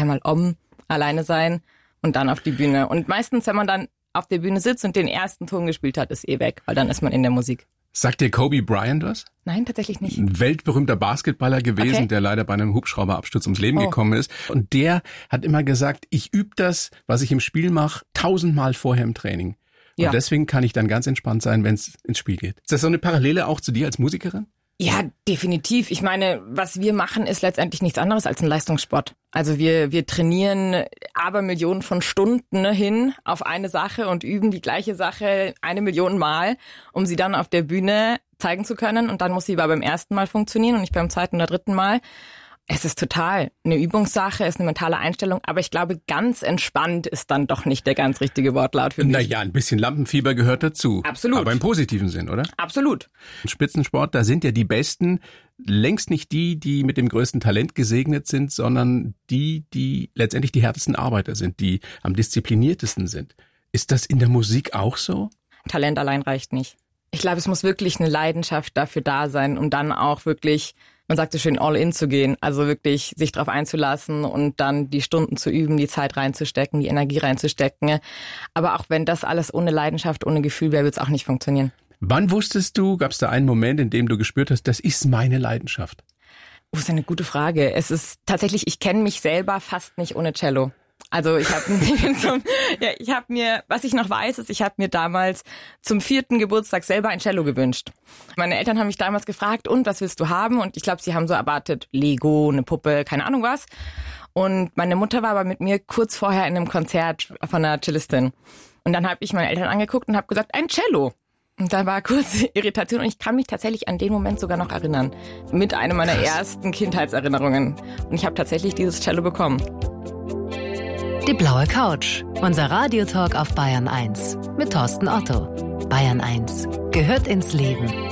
einmal alleine sein und dann auf die Bühne. Und meistens, wenn man dann auf der Bühne sitzt und den ersten Ton gespielt hat, ist weg, weil dann ist man in der Musik. Sagt dir Kobe Bryant was? Nein, tatsächlich nicht. Ein weltberühmter Basketballer gewesen, der leider bei einem Hubschrauberabsturz ums Leben gekommen ist. Und der hat immer gesagt, ich übe das, was ich im Spiel mache, 1000-mal vorher im Training. Und deswegen kann ich dann ganz entspannt sein, wenn es ins Spiel geht. Ist das so eine Parallele auch zu dir als Musikerin? Ja, definitiv. Ich meine, was wir machen, ist letztendlich nichts anderes als ein Leistungssport. Also wir trainieren Abermillionen von Stunden hin auf eine Sache und üben die gleiche Sache 1 Million Mal, um sie dann auf der Bühne zeigen zu können. Und dann muss sie aber beim ersten Mal funktionieren und nicht beim zweiten oder dritten Mal. Es ist total eine Übungssache, ist eine mentale Einstellung, aber ich glaube, ganz entspannt ist dann doch nicht der ganz richtige Wortlaut für mich. Naja, ein bisschen Lampenfieber gehört dazu. Absolut. Aber im positiven Sinn, oder? Absolut. Im Spitzensport, da sind ja die Besten längst nicht die mit dem größten Talent gesegnet sind, sondern die letztendlich die härtesten Arbeiter sind, die am diszipliniertesten sind. Ist das in der Musik auch so? Talent allein reicht nicht. Ich glaube, es muss wirklich eine Leidenschaft dafür da sein, um dann auch wirklich, man sagt so schön, all in zu gehen. Also wirklich sich darauf einzulassen und dann die Stunden zu üben, die Zeit reinzustecken, die Energie reinzustecken. Aber auch wenn das alles ohne Leidenschaft, ohne Gefühl wäre, wird es auch nicht funktionieren. Wann wusstest du, gab es da einen Moment, in dem du gespürt hast, das ist meine Leidenschaft? Das ist eine gute Frage. Es ist tatsächlich, ich kenne mich selber fast nicht ohne Cello. Also was ich noch weiß, ist, ich habe mir damals zum 4. Geburtstag selber ein Cello gewünscht. Meine Eltern haben mich damals gefragt, und was willst du haben? Und ich glaube, sie haben so erwartet, Lego, eine Puppe, keine Ahnung was. Und meine Mutter war aber mit mir kurz vorher in einem Konzert von einer Cellistin. Und dann habe ich meine Eltern angeguckt und habe gesagt, ein Cello. Und da war kurz Irritation und ich kann mich tatsächlich an den Moment sogar noch erinnern. Mit einer meiner ersten Kindheitserinnerungen. Und ich habe tatsächlich dieses Cello bekommen. Die blaue Couch, unser Radiotalk auf Bayern 1 mit Thorsten Otto. Bayern 1 gehört ins Leben.